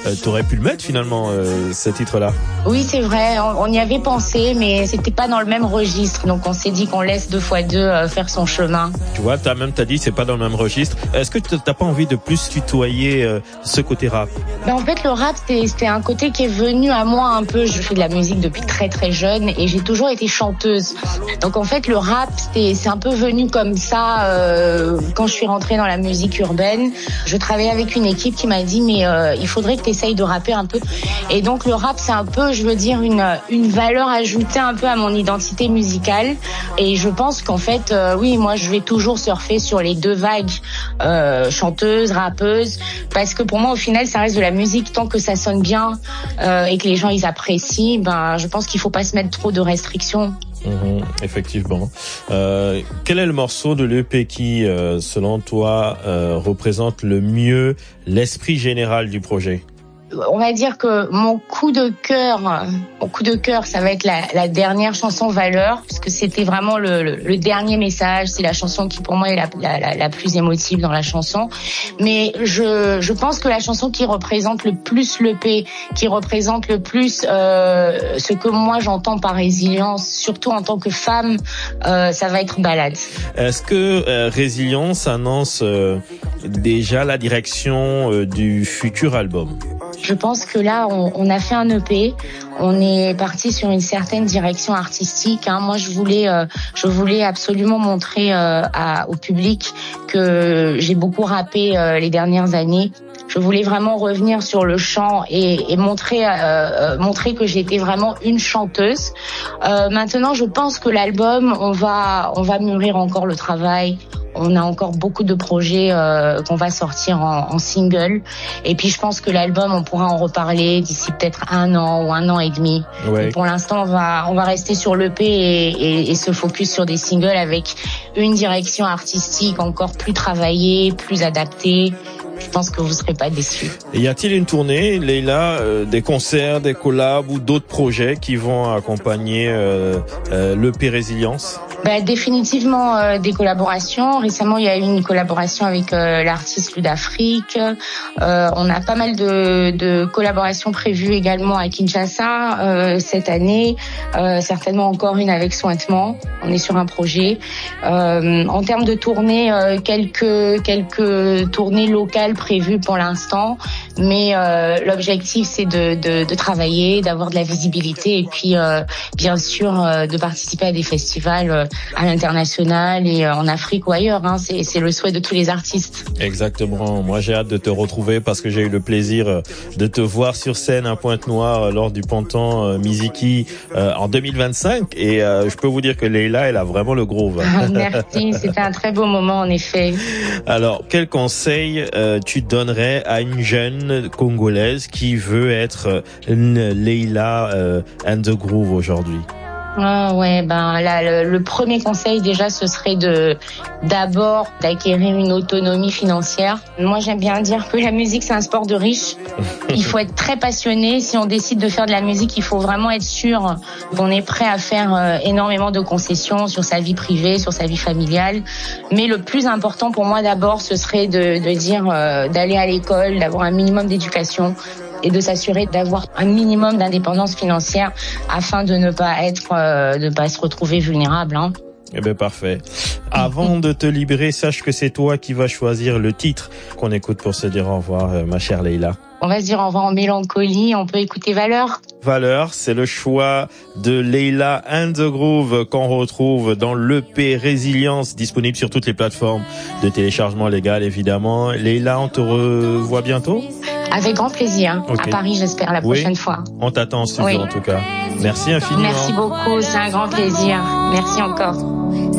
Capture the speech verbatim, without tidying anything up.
euh, t'aurais pu le mettre finalement, euh, ce titre-là. Oui, c'est vrai, on, on y avait pensé, mais c'était pas dans le même registre. Donc on s'est dit qu'on laisse deux fois deux euh, faire son chemin. Tu vois, t'as même t'as dit c'est pas dans le même registre. Est-ce que t'as pas envie de plus tutoyer euh, ce côté rap? Ben, en fait, le rap, c'était, c'était un côté qui est venu à moi un peu. Je fais de la musique depuis très très jeune et j'ai toujours été chanteuse. Donc en fait, le rap, c'était, c'est un peu venu comme ça euh, quand je suis rentrée dans la musique urbaine. Je travaillais avec une équipe qui m'a dit mais euh, il faudrait que tu essayes de rapper un peu. Et donc le rap, c'est un peu, je veux dire, une une valeur ajoutée un peu à mon identité musicale. Et je pense qu'en fait, euh, oui, moi, je vais toujours surfer sur les deux vagues, euh, chanteuse, rappeuse, parce que pour moi, au final, ça reste de la musique. Tant que ça sonne bien euh, et que les gens ils apprécient, ben, je pense qu'il faut pas se mettre trop de restrictions. Mmh, effectivement. Euh, quel est le morceau de l'E P qui, euh, selon toi, euh, représente le mieux l'esprit général du projet? On va dire que mon coup de cœur, mon coup de cœur, ça va être la, la dernière chanson Valeur, parce que c'était vraiment le, le, le dernier message. C'est la chanson qui, pour moi, est la, la, la plus émotive dans la chanson. Mais je, je pense que la chanson qui représente le plus l'E P, qui représente le plus euh, ce que moi j'entends par résilience, surtout en tant que femme, euh, ça va être Balade. Est-ce que euh, Résilience annonce euh, déjà la direction euh, du futur album? Je pense que là, on, on a fait un E P, on est parti sur une certaine direction artistique. Hein. Moi, je voulais, euh, je voulais absolument montrer euh, à, au public que j'ai beaucoup rappé euh, les dernières années. Je voulais vraiment revenir sur le chant et, et montrer, euh, montrer que j'étais vraiment une chanteuse. Euh, maintenant, je pense que l'album, on va, on va mûrir encore le travail. On a encore beaucoup de projets euh, qu'on va sortir en, en single. Et puis je pense que l'album, on pourra en reparler d'ici peut-être un an ou un an et demi. Ouais. Et pour l'instant, on va on va rester sur l'E P et, et, et se focus sur des singles avec une direction artistique encore plus travaillée, plus adaptée. Je pense que vous serez pas déçus. Et y a-t-il une tournée, Leïla, euh, des concerts, des collabs ou d'autres projets qui vont accompagner euh, euh, l'E P Résilience? Bah, définitivement euh, des collaborations. Récemment, il y a eu une collaboration avec euh, l'artiste Ludafrique. Euh, on a pas mal de, de collaborations prévues également à Kinshasa euh, cette année. Euh, certainement encore une avec Sointement. On est sur un projet. Euh, en termes de tournées, euh, quelques quelques tournées locales prévues pour l'instant, mais euh, l'objectif c'est de, de, de travailler, d'avoir de la visibilité et puis euh, bien sûr euh, de participer à des festivals euh, à l'international et euh, en Afrique ou ailleurs. Hein. C'est, c'est le souhait de tous les artistes. Exactement. Moi, j'ai hâte de te retrouver parce que j'ai eu le plaisir de te voir sur scène à Pointe-Noire lors du Ponton euh, Miziki euh, en deux mille vingt-cinq et euh, je peux vous dire que Leïla, elle a vraiment le groove. Merci, c'était un très beau moment en effet. Alors, quel conseil euh, tu donnerais à une jeune Congolaise qui veut être une Leïla euh, and the Groove aujourd'hui? Ah ouais, ben là, le, le premier conseil déjà, ce serait de d'abord d'acquérir une autonomie financière. Moi, j'aime bien dire que la musique, c'est un sport de riches. Il faut être très passionné. Si on décide de faire de la musique, il faut vraiment être sûr qu'on est prêt à faire euh, énormément de concessions sur sa vie privée, sur sa vie familiale. Mais le plus important pour moi, d'abord, ce serait de, de dire euh, d'aller à l'école, d'avoir un minimum d'éducation et de s'assurer d'avoir un minimum d'indépendance financière afin de ne pas être, euh, de pas se retrouver vulnérable. Hein. Eh ben parfait. Avant de te libérer, sache que c'est toi qui vas choisir le titre qu'on écoute pour se dire au revoir, ma chère Leïla. On va se dire au revoir en mélancolie. On peut écouter Valeur. Valeur, c'est le choix de Leïla and the Groove qu'on retrouve dans l'E P Résilience, disponible sur toutes les plateformes de téléchargement légal, évidemment. Leïla, on te revoit bientôt? Avec grand plaisir. Okay. À Paris, j'espère, la prochaine oui, fois. On t'attend en studio, oui. En tout cas. Merci infiniment. Merci beaucoup, c'est un grand plaisir. Merci encore.